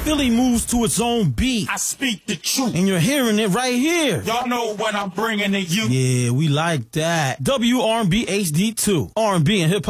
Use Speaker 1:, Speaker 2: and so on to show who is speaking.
Speaker 1: Philly moves to its own beat.
Speaker 2: I speak the truth.
Speaker 1: And you're hearing it right here.
Speaker 2: Y'all know what I'm bringing to you.
Speaker 1: Yeah, we like that. WRB HD2. R&B and hip hop.